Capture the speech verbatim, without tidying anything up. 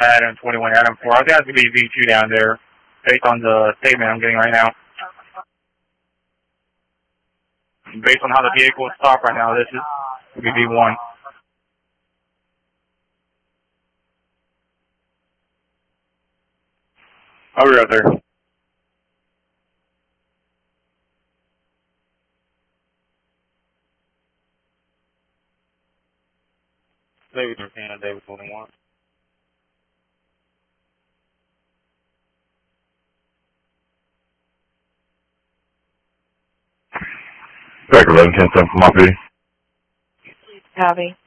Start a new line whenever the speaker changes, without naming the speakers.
Adam twenty-one, Adam four. I think that's going to be V two down there, based on the statement I'm getting right now. Based on how the vehicle is stopped right now, this is V one. I'll be right there. David thirteen, David twenty-one.
Back eleven ten seven from my P.
Copy.